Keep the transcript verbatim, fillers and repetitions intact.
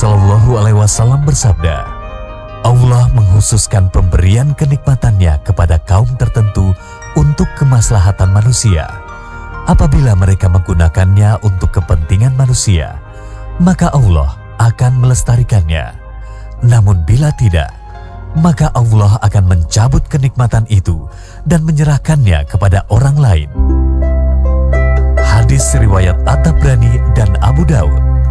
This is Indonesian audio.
Shallallahu Alaihi Wasallam bersabda, Allah menghususkan pemberian kenikmatannya kepada kaum tertentu untuk kemaslahatan manusia. Apabila mereka menggunakannya untuk kepentingan manusia, maka Allah akan melestarikannya. Namun bila tidak, maka Allah akan mencabut kenikmatan itu dan menyerahkannya kepada orang lain. Hadis riwayat At-Tabrani dan Abu Daud.